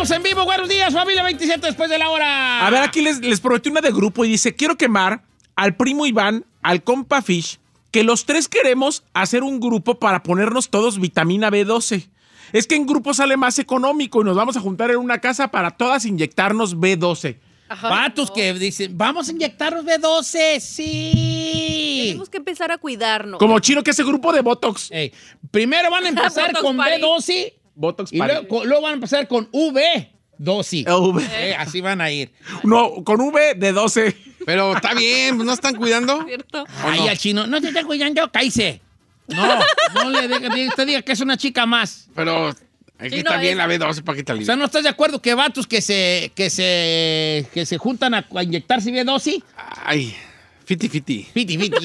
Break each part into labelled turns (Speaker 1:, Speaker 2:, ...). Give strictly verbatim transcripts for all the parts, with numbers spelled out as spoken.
Speaker 1: Estamos en vivo, buenos días, familia veintisiete después de la hora.
Speaker 2: A ver, aquí les, les prometí una de grupo y dice, quiero quemar al primo Iván, al compa Fish, que los tres queremos hacer un grupo para ponernos todos vitamina B doce. Es que en grupo sale más económico y nos vamos a juntar en una casa para todas inyectarnos B doce.
Speaker 1: Ajá, Vatos no. que dicen, vamos a inyectarnos B doce, sí.
Speaker 3: Tenemos que empezar a cuidarnos.
Speaker 2: Como Chino que ese grupo de Botox.
Speaker 1: Hey, primero van a empezar con B doce
Speaker 2: Botox
Speaker 1: y luego, luego van a empezar con V doce.
Speaker 2: V.
Speaker 1: Eh, así van a ir.
Speaker 2: No, con V de doce.
Speaker 4: Pero está bien, ¿no están cuidando?
Speaker 3: ¿Cierto?
Speaker 1: Ay,
Speaker 4: no?
Speaker 1: al Chino, no te están cuidando, cállese. No, no le diga, usted diga que es una chica más.
Speaker 4: Pero aquí
Speaker 3: Sí,
Speaker 4: está
Speaker 3: no,
Speaker 4: bien
Speaker 3: es-
Speaker 4: la B doce para que te
Speaker 1: O sea, ¿no estás de acuerdo que vatos que se, que se, que se juntan a, a inyectarse B doce?
Speaker 4: Ay, fiti fiti.
Speaker 1: Fiti, fiti.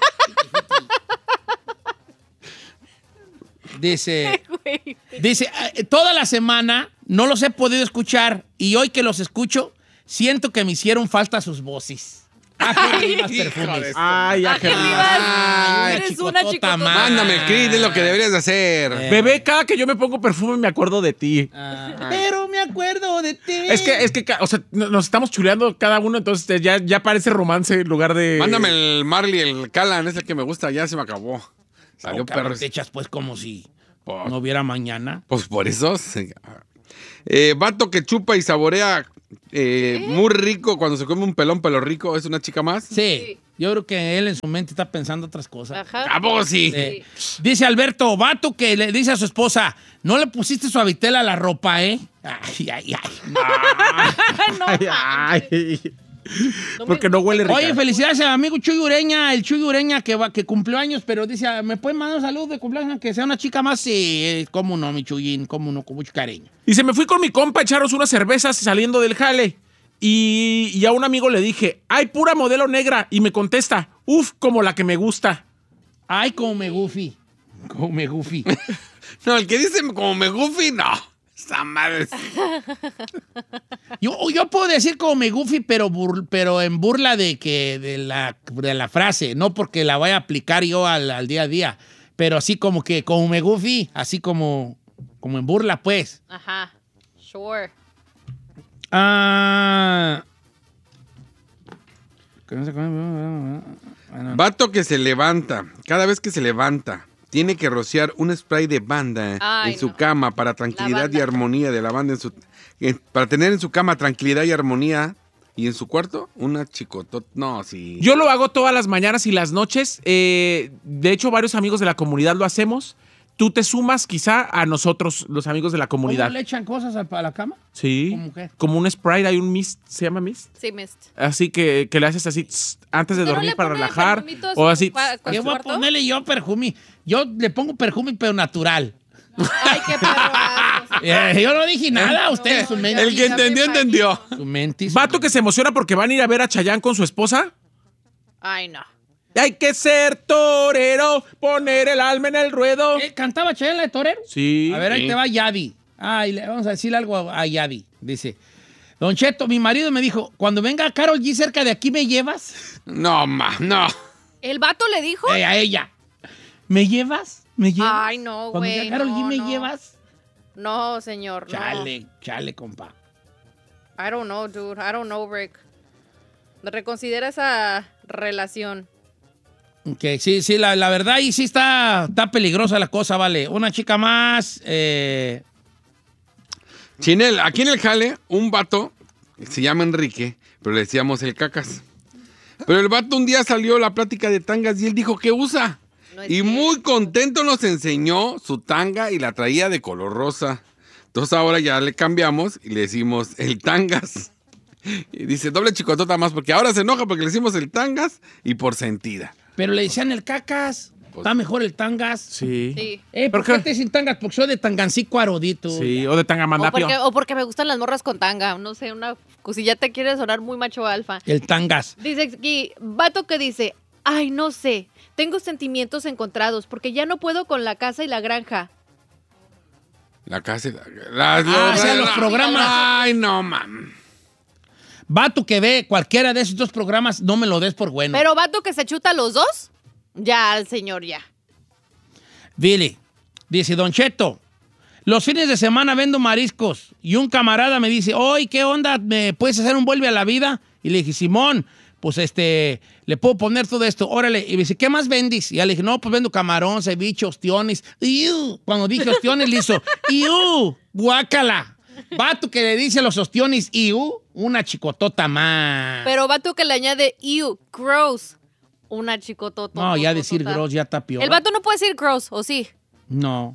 Speaker 1: Dice,
Speaker 3: Güey.
Speaker 1: dice, eh, toda la semana no los he podido escuchar y hoy que los escucho, siento que me hicieron falta sus voces. Ah, qué ricas perfumes.
Speaker 2: Ay, ya
Speaker 3: Ah,
Speaker 2: que
Speaker 3: qué rivas.
Speaker 4: Ay,
Speaker 3: Eres
Speaker 1: chicotota
Speaker 3: una chicotota.
Speaker 1: más.
Speaker 4: Mándame el crit, es lo que deberías de hacer.
Speaker 1: Eh.
Speaker 2: Bebé, cada que yo me pongo perfume me acuerdo de ti.
Speaker 1: Ah, pero me acuerdo de ti.
Speaker 2: Es que, es que, ca- o sea, no- nos estamos chuleando cada uno, entonces eh, ya, ya parece romance en lugar de...
Speaker 4: Mándame el Marley, el Callan, es el que me gusta, ya se me acabó. Salió
Speaker 1: No, cabrón,
Speaker 4: perro.
Speaker 1: te echas pues como si
Speaker 4: Por-
Speaker 1: no hubiera mañana.
Speaker 4: Pues por eso. sí. Eh, vato que chupa y saborea eh, muy rico cuando se come un pelón pelo rico, ¿es una chica más?
Speaker 1: Sí, yo creo que él en su mente está pensando otras cosas.
Speaker 3: Ajá.
Speaker 4: ¿A poco sí?
Speaker 1: Eh, dice Alberto, vato que le dice a su esposa, no le pusiste suavitel a la ropa, ¿eh? Ay, ay, ay.
Speaker 3: No,
Speaker 2: Ay, ay.
Speaker 3: no me
Speaker 2: Porque no huele rico.
Speaker 1: Oye, felicidades al amigo Chuy Ureña, el Chuy Ureña que, va, que cumplió años, pero dice, ¿me pueden mandar un saludo de cumpleaños que sea una chica más? Sí, eh, cómo no, mi Chuyín, cómo no, con mucho cariño.
Speaker 2: Y se me fui con mi compa a echarnos unas cervezas saliendo del jale. Y, y a un amigo le dije, ay, pura modelo negra. Y me contesta, uf, como la que me gusta.
Speaker 1: Ay, como me gufi, como me gufi.
Speaker 4: No, el que dice como me goofy, no. Esa madre. es-
Speaker 1: Yo, yo puedo decir como me goofy, pero, bur- pero en burla de que de la, de la frase, no porque la vaya a aplicar yo al, al día a día, pero así como que como me goofy, así como, como en burla, pues.
Speaker 3: Ajá. Sure.
Speaker 1: Ah.
Speaker 4: Vato que se levanta, cada vez que se levanta, tiene que rociar un spray de banda
Speaker 3: Ay,
Speaker 4: en su
Speaker 3: no.
Speaker 4: cama para tranquilidad
Speaker 3: banda.
Speaker 4: y armonía de la banda en su en- para tener en su cama tranquilidad y armonía y en su cuarto una chicotota. No, sí.
Speaker 2: Yo lo hago todas las mañanas y las noches. eh, de hecho, varios amigos de la comunidad lo hacemos. Tú te sumas quizá a nosotros, los amigos de la
Speaker 1: ¿Cómo
Speaker 2: comunidad.
Speaker 1: le echan cosas a, a la cama?
Speaker 2: Sí.
Speaker 1: ¿Cómo qué?
Speaker 2: Como un spray, hay un mist, ¿se llama mist?
Speaker 3: Sí, mist.
Speaker 2: Así que, que le haces así tss, antes de
Speaker 3: ¿Usted no
Speaker 2: dormir
Speaker 3: le
Speaker 2: para
Speaker 3: pone
Speaker 2: relajar.
Speaker 3: perfumito a su
Speaker 2: O así.
Speaker 3: cua-
Speaker 2: tss,
Speaker 3: cua-
Speaker 1: Yo voy a
Speaker 3: cuarto?
Speaker 1: ponerle yo perfume. Yo le pongo perfume, pero natural.
Speaker 3: Ay, qué perro asco.
Speaker 1: Eh, yo no dije nada, ustedes su mente.
Speaker 4: El que entendió, entendió.
Speaker 1: Su mente. su
Speaker 2: Vato que se emociona porque van a ir a ver a Chayanne con su esposa.
Speaker 3: Ay, no.
Speaker 2: Hay que ser torero, poner el alma en el ruedo.
Speaker 1: ¿Eh, ¿Cantaba Chayanne la de torero?
Speaker 2: Sí.
Speaker 1: A ver, ahí
Speaker 4: Sí.
Speaker 1: te va Yadi. Ay, le vamos a decirle algo a, a Yadi. Dice, Don Cheto, mi marido me dijo, cuando venga Karol G cerca de aquí, ¿me llevas?
Speaker 4: No, ma, no.
Speaker 3: ¿El vato le dijo?
Speaker 1: Eh, a ella. ¿Me llevas? ¿Me llevas?
Speaker 3: Ay, no,
Speaker 1: Cuando
Speaker 3: güey.
Speaker 1: venga Karol G,
Speaker 3: no,
Speaker 1: ¿me
Speaker 3: no.
Speaker 1: llevas?
Speaker 3: No, señor, no.
Speaker 1: Chale, chale, compa.
Speaker 3: I don't know, dude. I don't know, Rick. Reconsidera esa relación.
Speaker 1: Ok, sí, sí, la, la verdad ahí sí está, está peligrosa la cosa, vale. Una chica más, eh,
Speaker 4: Chinel, aquí en el jale, un vato, se llama Enrique, pero le decíamos el cacas. Pero el vato un día salió a la plática de tangas y él dijo que usa.
Speaker 3: No es
Speaker 4: Y
Speaker 3: cierto.
Speaker 4: muy contento nos enseñó su tanga y la traía de color rosa. Entonces ahora ya le cambiamos y le decimos el tangas. Y dice, doble chicotota más, porque ahora se enoja porque le decimos el tangas y por sentida.
Speaker 1: pero le decían el cacas. Está mejor el tangas.
Speaker 2: Sí.
Speaker 3: Sí.
Speaker 1: Eh, ¿por
Speaker 2: ¿Por
Speaker 1: qué
Speaker 2: qué?
Speaker 1: te dicen tangas? Porque soy de tangancico arodito.
Speaker 2: Sí, o de
Speaker 3: O
Speaker 2: Tangamandapio.
Speaker 3: porque, o porque me gustan las morras con tanga. No sé, una cosilla te quiere sonar muy macho alfa.
Speaker 1: El tangas.
Speaker 3: Dice aquí, vato que dice, ay, no sé, tengo sentimientos encontrados porque ya no puedo con la casa y la granja.
Speaker 4: La casa y la... las-
Speaker 1: Ah, o sea, los programas.
Speaker 4: Ay, no, mam.
Speaker 1: Vato que ve cualquiera de esos dos programas, no me lo des por bueno.
Speaker 3: Pero vato que se chuta los dos, ya al señor ya.
Speaker 1: Dile, dice Don Cheto, Los fines de semana vendo mariscos y un camarada me dice, oye, ¿qué onda? ¿Me puedes hacer un vuelve a la vida? Y le dije, Simón, pues este, le puedo poner todo esto, órale. Y me dice, ¿qué más vendís? Y ya le dije, no, pues vendo camarón, ceviche, ostiones. ¡Iu! Cuando dije ostiones, le hizo, ¡iu! Guácala. Vato que le dice a los ostiones, ¡iu! Una chicotota más.
Speaker 3: Pero vato que le añade ew, gross. Una chicotota.
Speaker 1: No, ya decir gross ya está peor.
Speaker 3: El vato no puede decir gross, ¿o sí?
Speaker 1: No.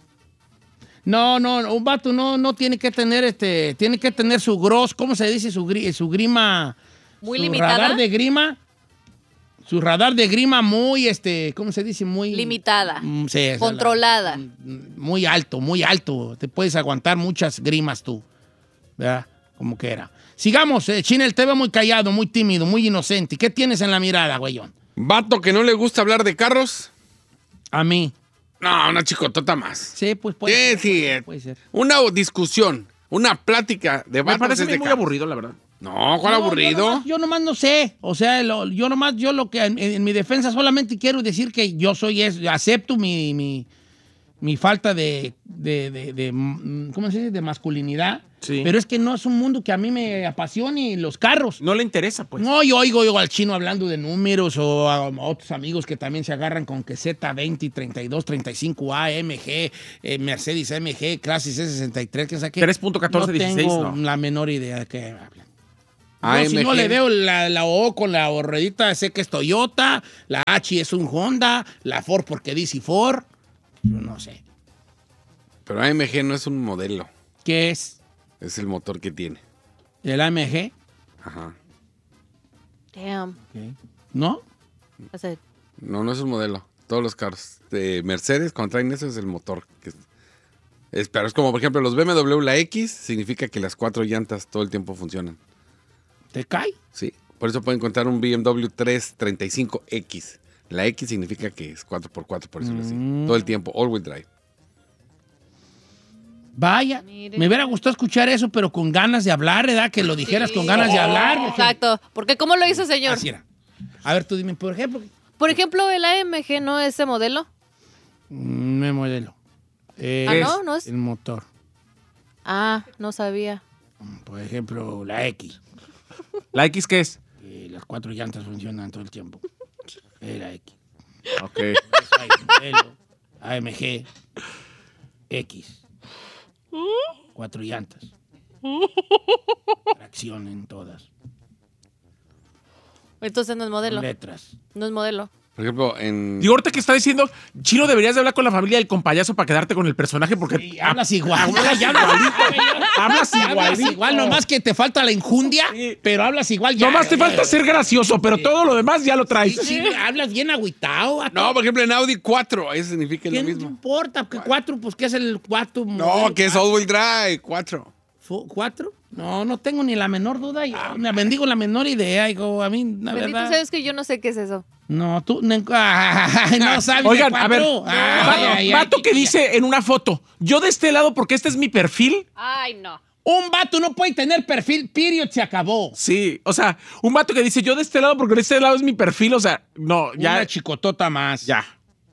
Speaker 1: No, no, un vato no, no tiene que tener este, tiene que tener su gross, ¿cómo se dice? Su, gri- su grima.
Speaker 3: Muy
Speaker 1: su
Speaker 3: limitada.
Speaker 1: radar de grima. Su radar de grima muy, este, ¿cómo se dice? Muy.
Speaker 3: Limitada.
Speaker 1: Mm, sí, esa
Speaker 3: Controlada.
Speaker 1: la- muy alto, muy alto. Te puedes aguantar muchas grimas tú. ¿Verdad? Como que era. Sigamos, eh, Chinel, te veo muy callado, muy tímido, muy inocente. ¿Qué tienes en la mirada, güeyón?
Speaker 4: Vato que no le gusta hablar de carros.
Speaker 1: A mí.
Speaker 4: No, una chicotota más.
Speaker 1: Sí, pues puede
Speaker 4: Sí,
Speaker 1: ser.
Speaker 4: sí, eh,
Speaker 1: Puede ser.
Speaker 4: Una discusión, una plática de
Speaker 2: Me
Speaker 4: vatos
Speaker 2: parece
Speaker 4: es de
Speaker 2: muy
Speaker 4: carros.
Speaker 2: aburrido, la verdad.
Speaker 4: No, ¿cuál
Speaker 1: No,
Speaker 4: aburrido?
Speaker 1: Yo nomás, yo nomás no sé. O sea, lo- yo nomás, yo lo que en, en mi defensa solamente quiero decir que yo soy eso, acepto mi, mi, mi falta de, de, de, de, mm, ¿cómo se dice? De masculinidad.
Speaker 2: Sí.
Speaker 1: Pero es que no es un mundo que a mí me apasione los carros.
Speaker 2: No le interesa, pues.
Speaker 1: No, yo oigo yo al chino hablando de números o a, a otros amigos que también se agarran con que Z veinte, treinta y dos, treinta y cinco A, M G, eh, Mercedes A M G, clase C sesenta y tres, que saqué.
Speaker 2: tres punto catorce
Speaker 1: no
Speaker 2: dieciséis,
Speaker 1: tengo
Speaker 2: no.
Speaker 1: la menor idea de qué hablan.
Speaker 4: A
Speaker 1: Yo, si
Speaker 4: M G.
Speaker 1: no le veo la, la O con la ruedita, sé que es Toyota, la H es un Honda, la Ford porque dice Ford, yo no sé.
Speaker 4: Pero A M G no es un modelo,
Speaker 1: ¿Qué es?
Speaker 4: es el motor que tiene.
Speaker 1: ¿El A M G?
Speaker 4: Ajá.
Speaker 3: Damn.
Speaker 1: ¿No?
Speaker 3: O sea,
Speaker 4: No, no es un modelo. Todos los carros de Mercedes, cuando traen eso, es el motor. Que es, es- pero es como, por ejemplo, los B M W, la X, significa que las cuatro llantas todo el tiempo funcionan.
Speaker 1: ¿Te cae?
Speaker 4: Sí. Por eso pueden encontrar un B M W trescientos treinta y cinco X. La X significa que es cuatro por cuatro, por decirlo así. Todo el tiempo, all-wheel drive.
Speaker 1: Vaya,
Speaker 3: Mire.
Speaker 1: me hubiera gustado escuchar eso, pero con ganas de hablar, ¿verdad? Que lo dijeras con ganas de hablar. porque-
Speaker 3: exacto. Porque ¿cómo lo hizo, señor?
Speaker 1: Así era. A ver, tú dime, por ejemplo,
Speaker 3: Por ejemplo, el A M G no es ese modelo.
Speaker 1: mm, me modelo. Eh,
Speaker 3: Ah,
Speaker 1: es
Speaker 3: no, no es.
Speaker 1: el motor.
Speaker 3: Ah, no sabía.
Speaker 1: Por ejemplo, la X.
Speaker 2: ¿La X qué es?
Speaker 1: que las cuatro llantas funcionan todo el tiempo. Es la X.
Speaker 2: Ok.
Speaker 1: Eso hay modelo, A M G, X. Cuatro llantas. Tracción en todas.
Speaker 3: Entonces no es modelo.
Speaker 1: Letras.
Speaker 3: No es modelo.
Speaker 4: Por ejemplo, en...
Speaker 2: Y ahorita que está diciendo, Chino, deberías de hablar con la familia del compayazo para quedarte con el personaje porque...
Speaker 1: Sí, hablas igual.
Speaker 2: Hablas
Speaker 1: Ya hablas igual.
Speaker 2: Hablas
Speaker 1: Hablas
Speaker 2: igualito.
Speaker 1: igual, nomás que te falta la injundia,
Speaker 2: Sí.
Speaker 1: pero hablas igual ya.
Speaker 2: Nomás te falta ser gracioso, pero todo lo demás ya lo
Speaker 1: Sí,
Speaker 2: traes.
Speaker 1: sí, hablas bien agüitado. vato.
Speaker 4: No, por ejemplo, en Audi cuatro, eso significa
Speaker 1: ¿Qué
Speaker 4: lo
Speaker 1: no te
Speaker 4: mismo.
Speaker 1: importa? ¿Qué cuatro? Pues, ¿qué es el cuatro?
Speaker 4: No, que es all-wheel drive, cuatro.
Speaker 1: Fu- ¿Cuatro? No, no tengo ni la menor duda. Yo me bendigo la menor idea. Digo, a mí, la
Speaker 3: Bendito
Speaker 1: verdad.
Speaker 3: sabes que yo no sé qué es eso.
Speaker 1: No, tú no, ay, no sabes.
Speaker 2: Oigan,
Speaker 1: de
Speaker 2: a ver,
Speaker 1: cuatro. Ay,
Speaker 2: vato,
Speaker 1: ay, ay,
Speaker 2: vato que
Speaker 1: chiquilla.
Speaker 2: dice en una foto, yo de este lado porque este es mi perfil.
Speaker 3: Ay, no.
Speaker 1: Un vato no puede tener perfil, period, se acabó.
Speaker 2: Sí, o sea, un vato que dice yo de este lado porque de este lado es mi perfil, o sea, no, ya,
Speaker 1: Una chicotota más.
Speaker 2: ya.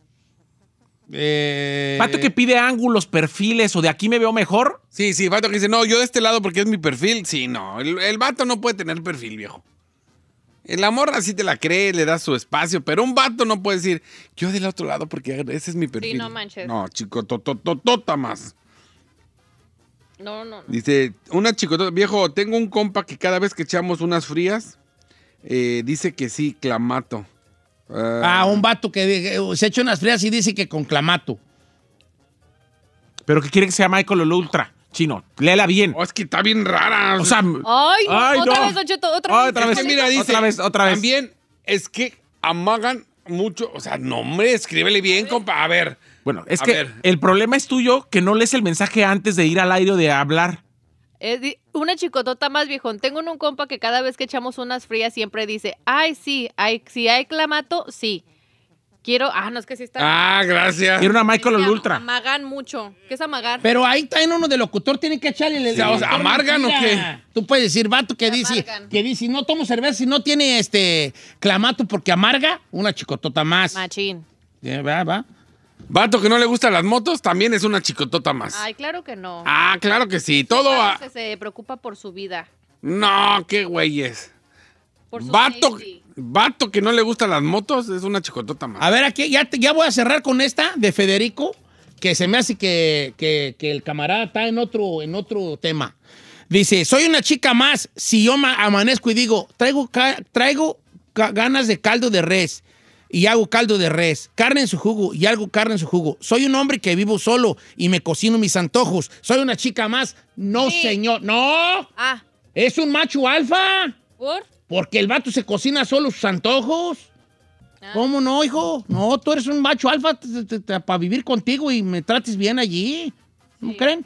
Speaker 1: Eh,
Speaker 2: Vato que pide ángulos, perfiles o de aquí me veo mejor.
Speaker 4: Sí, sí, vato que dice, no, yo de este lado porque es mi perfil. Sí, no, el, el vato no puede tener perfil, viejo. La morra sí te la cree, le da su espacio, pero un vato no puede decir, yo del otro lado porque ese es mi perfil.
Speaker 3: no manches.
Speaker 4: No, chicotototota más.
Speaker 3: No, no. no.
Speaker 4: Dice, una chicotota, viejo, tengo un compa que cada vez que echamos unas frías, eh, dice que sí, clamato.
Speaker 1: Ah, un vato que eh, se echa unas frías y dice que con clamato.
Speaker 2: Pero que quiere que sea Michael el Ultra. Chino, léela bien.
Speaker 4: Oh, es que está bien rara.
Speaker 2: O sea,
Speaker 3: Ay, no.
Speaker 2: Ay,
Speaker 3: otra
Speaker 2: no.
Speaker 3: vez, Don Cheto, otra
Speaker 2: Ay,
Speaker 3: vez.
Speaker 2: otra vez.
Speaker 4: Es que mira, dice,
Speaker 2: Otra vez, otra vez.
Speaker 4: También es que amagan mucho, o sea, no, hombre, escríbele bien, compa. A ver.
Speaker 2: bueno, es
Speaker 4: A
Speaker 2: que
Speaker 4: ver.
Speaker 2: el problema es tuyo que no lees el mensaje antes de ir al aire o de hablar.
Speaker 3: Es di- una chicotota más, viejón. Tengo un compa que cada vez que echamos unas frías siempre dice, ay, sí, hay, si hay clamato, sí. Quiero, ah, no, es que sí está.
Speaker 4: Ah, gracias.
Speaker 2: Quiero una Michael el
Speaker 3: Am-
Speaker 2: Ultra.
Speaker 3: Amagan mucho. ¿Qué es amagar?
Speaker 1: Pero ahí también uno de locutor tiene que echarle el.
Speaker 4: O sea, o sea, ¿amargan o qué?
Speaker 1: Tú puedes decir, vato que
Speaker 3: Se
Speaker 1: dice,
Speaker 3: amargan.
Speaker 1: que dice, no tomo cerveza si no tiene este clamato porque amarga, una chicotota más.
Speaker 3: Machín.
Speaker 1: Eh, Va, va.
Speaker 4: Vato que no le gustan las motos también es una chicotota más.
Speaker 3: Ay, claro que no.
Speaker 4: Ah, claro que sí. Todo
Speaker 3: Claro
Speaker 4: a...
Speaker 3: que se preocupa por su vida.
Speaker 4: No, qué güeyes.
Speaker 3: Por su
Speaker 4: Vato,
Speaker 3: safety.
Speaker 4: vato que no le gustan las motos es una chicotota más.
Speaker 1: A ver, aquí ya, te- ya voy a cerrar con esta de Federico, que se me hace que, que- que el camarada está en otro, en otro tema. Dice, soy una chica más si yo ma- amanezco y digo, traigo, ca- traigo ca- ganas de caldo de res y hago caldo de res, carne en su jugo y hago carne en su jugo. Soy un hombre que vivo solo y me cocino mis antojos. Soy una chica más. No,
Speaker 3: Sí.
Speaker 1: señor, no.
Speaker 3: Ah,
Speaker 1: Es un macho alfa.
Speaker 3: ¿por?
Speaker 1: Porque el vato se cocina solo sus antojos.
Speaker 3: Ah.
Speaker 1: ¿Cómo no, hijo? No, tú eres un macho alfa para vivir contigo y me trates bien allí. ¿No
Speaker 3: Sí.
Speaker 1: creen?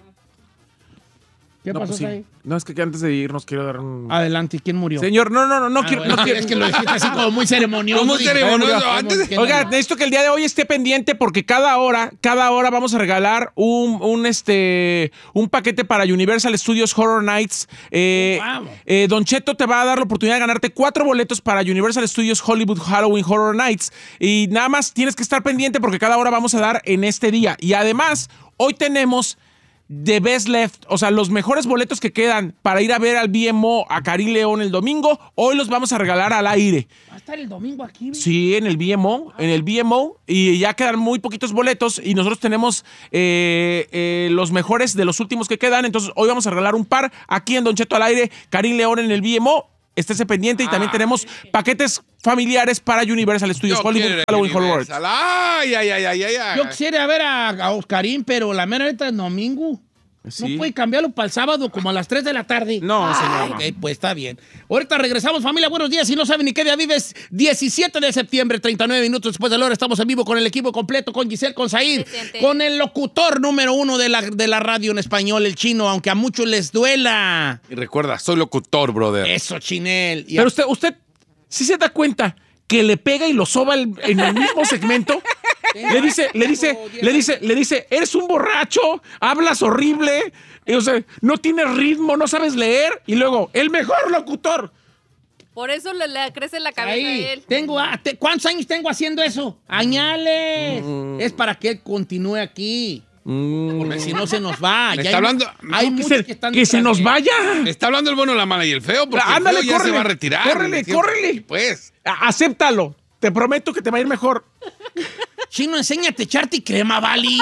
Speaker 1: ¿Qué
Speaker 2: No,
Speaker 1: pasó
Speaker 2: pues sí.
Speaker 1: ahí?
Speaker 2: No, es que antes de irnos quiero dar un...
Speaker 1: Adelante, ¿quién murió?
Speaker 2: Señor, no, no, no, no
Speaker 1: Ah,
Speaker 2: quiero...
Speaker 1: bueno,
Speaker 2: no quiero-
Speaker 1: es que lo dijiste así como muy ceremonioso.
Speaker 4: Como
Speaker 1: Dije,
Speaker 4: ceremonioso,
Speaker 1: "Ay,
Speaker 4: antes de-
Speaker 1: ¿quién
Speaker 2: Oiga,
Speaker 1: murió?".
Speaker 2: necesito que el día de hoy esté pendiente porque cada hora, cada hora vamos a regalar un, un, este, un paquete para Universal Studios Horror Nights. Eh,
Speaker 1: Oh, wow.
Speaker 2: eh, Don Cheto te va a dar la oportunidad de ganarte cuatro boletos para Universal Studios Hollywood Halloween Horror Nights. Y nada más tienes que estar pendiente porque cada hora vamos a dar en este día. Y además, hoy tenemos... The Best Left, o sea, los mejores boletos que quedan para ir a ver al B M O a Karim León el domingo, hoy los vamos a regalar al aire.
Speaker 1: Va a estar el domingo aquí. ¿ves?
Speaker 2: Sí, en el B M O, en el B M O, y ya quedan muy poquitos boletos y nosotros tenemos eh, eh, los mejores de los últimos que quedan, entonces hoy vamos a regalar un par aquí en Don Cheto al aire, Karim León en el B M O, estése pendiente y también tenemos paquetes familiares para Universal Studios
Speaker 4: Yo
Speaker 2: Hollywood
Speaker 4: quiero ir a
Speaker 2: Halloween Horror Nights.
Speaker 4: Universal. Ay, ay, ay, ay, ay, ay.
Speaker 1: Yo quisiera ver a, a Oscarín, pero la mera neta es domingo.
Speaker 2: Sí.
Speaker 1: No puede cambiarlo para el sábado como a las tres de la tarde.
Speaker 2: No,
Speaker 1: Ay,
Speaker 2: señor.
Speaker 1: ok, pues está bien. Ahorita regresamos, familia. Buenos días. Si no saben ni qué día vives, diecisiete de septiembre, treinta y nueve minutos después de la hora, estamos en vivo con el equipo completo, con Giselle, con Zahir,
Speaker 3: Presente.
Speaker 1: con el locutor número uno de la, de la radio en español, el chino, aunque a muchos les duela.
Speaker 4: Y recuerda, soy locutor, brother.
Speaker 1: Eso, Chinel. Y
Speaker 2: Pero
Speaker 1: a-
Speaker 2: usted, usted sí se da cuenta que le pega y lo soba el- en el mismo segmento. Le dice, le dice, le dice, le dice, eres un borracho, hablas horrible, y, o sea, no tienes ritmo, no sabes leer, y luego, el mejor locutor.
Speaker 3: Por eso le, le crece la cabeza
Speaker 1: Ahí,
Speaker 3: a él.
Speaker 1: tengo, a- te- ¿cuántos años tengo haciendo eso? Añales. Es para que él continúe aquí. Porque si no se nos va.
Speaker 4: Me
Speaker 1: Ya
Speaker 4: está
Speaker 1: hay-
Speaker 4: hablando-
Speaker 1: Hay
Speaker 2: Que
Speaker 1: muchos
Speaker 2: se,
Speaker 1: que están
Speaker 2: que se
Speaker 1: detrás
Speaker 2: nos
Speaker 1: de él.
Speaker 2: vaya.
Speaker 4: Está hablando el bueno, la mala y el feo, porque
Speaker 2: Ándale,
Speaker 4: el feo ya
Speaker 2: córrele,
Speaker 4: se va a retirar.
Speaker 2: córrele,
Speaker 4: Le-
Speaker 2: córrele.
Speaker 4: Pues.
Speaker 2: A- Acéptalo. Te prometo que te va a ir mejor.
Speaker 1: Chino, enséñate a echarte crema, Vali.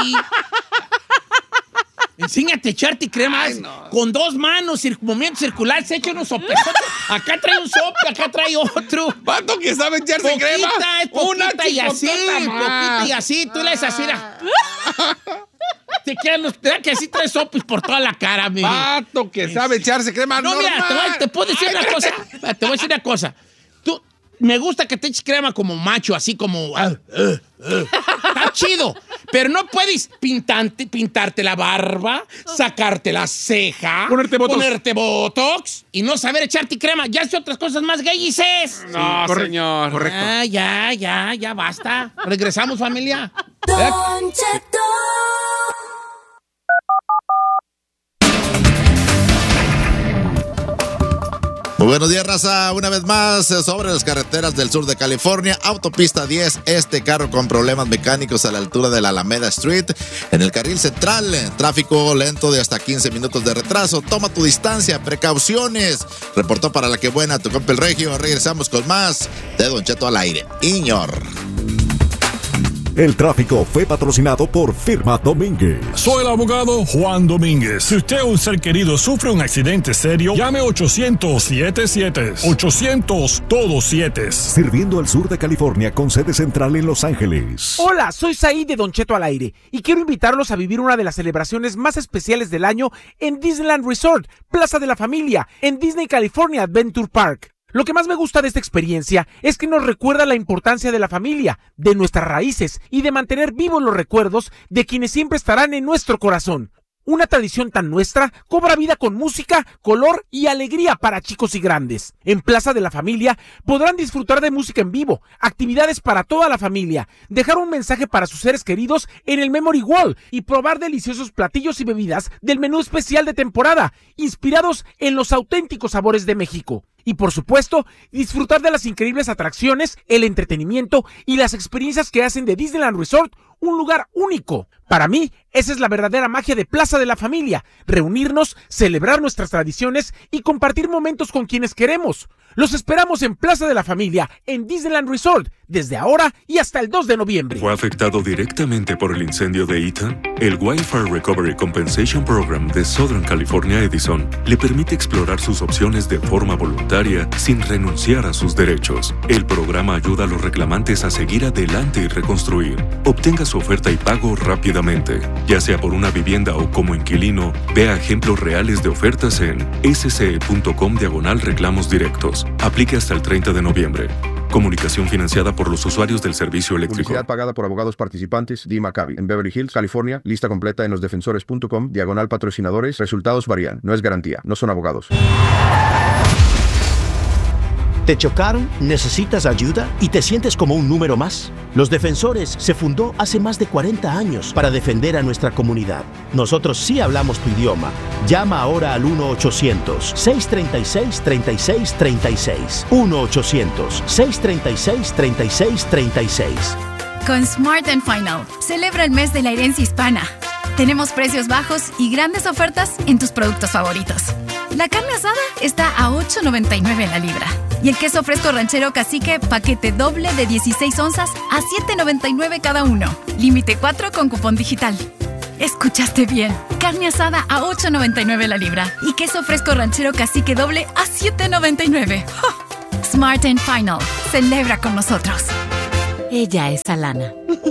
Speaker 1: Enséñate a echarte crema. Con dos manos, cir- movimiento circular, se echa unos sopes. Acá trae un sope, acá trae otro.
Speaker 4: Vato que sabe echarse
Speaker 1: Poquita,
Speaker 4: crema.
Speaker 1: es poquita y así,
Speaker 4: chicotota más.
Speaker 1: poquita y así. Tú le haces así. mira. Te quedan los, te da que así trae sopes por toda la cara, mi.
Speaker 4: Vato que sabe echarse crema.
Speaker 1: No, mira, te, voy,
Speaker 4: normal.
Speaker 1: te puedo decir una cosa. Te voy a decir una cosa. Tú, me gusta que te eches crema como macho, así como. ah, ah, ah. Está chido. Pero no puedes pintarte, pintarte la barba, sacarte la ceja,
Speaker 2: Ponerte botox.
Speaker 1: ponerte botox y no saber echarte crema. Ya hace otras cosas más gayices.
Speaker 4: No,
Speaker 2: corre-
Speaker 4: señor.
Speaker 2: correcto.
Speaker 1: Ah, ya, ya, ya basta. Regresamos, familia.
Speaker 5: Don Cheto.
Speaker 6: Muy buenos días, raza. Una vez más, eh, sobre las carreteras del sur de California, autopista diez, este carro con problemas mecánicos a la altura de la Alameda Street. En el carril central, eh, tráfico lento de hasta quince minutos de retraso. Toma tu distancia, precauciones. Reportó para La Que Buena, tu compa el Regio. Regresamos con más de Don Cheto al aire. Iñor.
Speaker 7: El tráfico fue patrocinado por Firma Domínguez.
Speaker 8: Soy el abogado Juan Domínguez. Si usted o un ser querido sufre un accidente serio, llame ochocientos siete siete. ochocientos todos siete.
Speaker 7: Sirviendo al sur de California con sede central en Los Ángeles.
Speaker 9: Hola, soy Said de Don Cheto al aire y quiero invitarlos a vivir una de las celebraciones más especiales del año en Disneyland Resort, Plaza de la Familia, en Disney California Adventure Park. Lo que más me gusta de esta experiencia es que nos recuerda la importancia de la familia, de nuestras raíces y de mantener vivos los recuerdos de quienes siempre estarán en nuestro corazón. Una tradición tan nuestra cobra vida con música, color y alegría para chicos y grandes. En Plaza de la Familia podrán disfrutar de música en vivo, actividades para toda la familia, dejar un mensaje para sus seres queridos en el Memory Wall y probar deliciosos platillos y bebidas del menú especial de temporada, inspirados en los auténticos sabores de México. Y por supuesto, disfrutar de las increíbles atracciones, el entretenimiento y las experiencias que hacen de Disneyland Resort un lugar único. Para mí, esa es la verdadera magia de Plaza de la Familia. Reunirnos, celebrar nuestras tradiciones y compartir momentos con quienes queremos. Los esperamos en Plaza de la Familia, en Disneyland Resort, desde ahora y hasta el dos de noviembre.
Speaker 10: ¿Fue afectado directamente por el incendio de Ethan? El Wildfire Recovery Compensation Program de Southern California Edison le permite explorar sus opciones de forma voluntaria sin renunciar a sus derechos. El programa ayuda a los reclamantes a seguir adelante y reconstruir. Obtenga su oferta y pago rápidamente. Ya sea por una vivienda o como inquilino, vea ejemplos reales de ofertas en sce.com diagonal reclamos directos. Aplique hasta el treinta de noviembre. Comunicación financiada por los usuarios del servicio eléctrico.
Speaker 11: Publicidad pagada por abogados participantes. Dee Maccabi. En Beverly Hills, California. Lista completa en losdefensores.com. Diagonal patrocinadores. Resultados varían. No es garantía. No son abogados.
Speaker 12: ¿Te chocaron? ¿Necesitas ayuda? ¿Y te sientes como un número más? Los Defensores se fundó hace más de cuarenta años para defender a nuestra comunidad. Nosotros sí hablamos tu idioma. Llama ahora al uno ochocientos, seiscientos treinta y seis, treinta y seis treinta y seis. uno ochocientos, seiscientos treinta y seis, treinta y seis treinta y seis.
Speaker 13: Con Smart and Final, celebra el mes de la herencia hispana. Tenemos precios bajos y grandes ofertas en tus productos favoritos. La carne asada está a ocho noventa y nueve la libra. Y el queso fresco ranchero cacique, paquete doble de dieciséis onzas a siete noventa y nueve cada uno. Límite cuatro con cupón digital. Escuchaste bien. Carne asada a ocho noventa y nueve la libra. Y queso fresco ranchero cacique doble a siete noventa y nueve. ¡Oh! Smart and Final. Celebra con nosotros.
Speaker 14: Ella es Alana.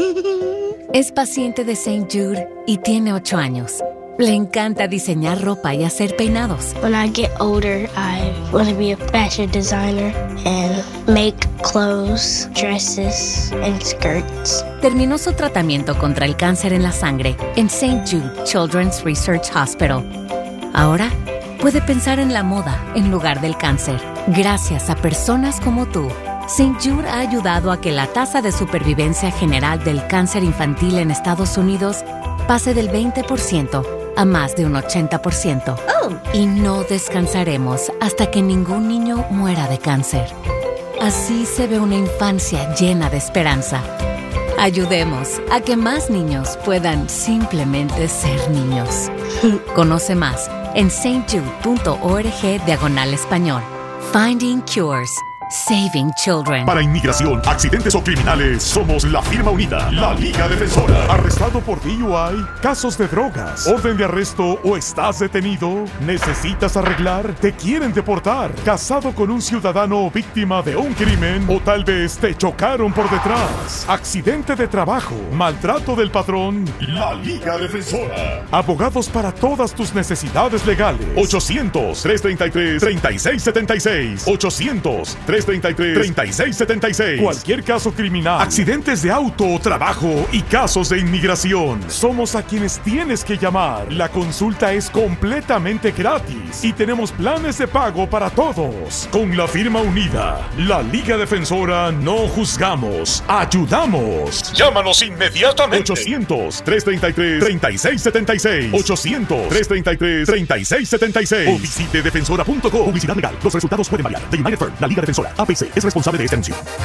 Speaker 14: Es paciente de Saint Jude y tiene ocho años. Le encanta diseñar ropa y hacer peinados.
Speaker 15: When I get older, I want to be a fashion designer and make clothes, dresses, and skirts.
Speaker 14: Terminó su tratamiento contra el cáncer en la sangre en Saint Jude Children's Research Hospital. Ahora puede pensar en la moda en lugar del cáncer. Gracias a personas como tú, Saint Jude ha ayudado a que la tasa de supervivencia general del cáncer infantil en Estados Unidos pase del veinte por ciento a más de un ochenta por ciento. Oh. Y no descansaremos hasta que ningún niño muera de cáncer. Así se ve una infancia llena de esperanza. Ayudemos a que más niños puedan simplemente ser niños. Conoce más en saintjude.org diagonal español. Finding Cures. Saving Children.
Speaker 7: Para inmigración, accidentes o criminales, somos la firma unida, la Liga Defensora. ¿Arrestado por D U I? ¿Casos de drogas? ¿Orden de arresto o estás detenido? ¿Necesitas arreglar? ¿Te quieren deportar? ¿Casado con un ciudadano víctima de un crimen? ¿O tal vez te chocaron por detrás? ¿Accidente de trabajo? ¿Maltrato del patrón? La Liga Defensora. Abogados para todas tus necesidades legales. ochocientos, trescientos treinta y tres, treinta y seis setenta y seis. ochocientos, trescientos treinta y tres, treinta y seis setenta y seis. Cualquier caso criminal, accidentes de auto, trabajo y casos de inmigración. Somos a quienes tienes que llamar. La consulta es completamente gratis y tenemos planes de pago para todos. Con la firma unida, la Liga Defensora, no juzgamos, ayudamos. Llámanos inmediatamente. ochocientos, trescientos treinta y tres, treinta y seis setenta y seis. ochocientos, trescientos treinta y tres, treinta y seis setenta y seis. O visite defensora punto com. Publicidad legal. Los resultados pueden variar. The United Firm, la Liga Defensora. A B C es responsable de este anuncio.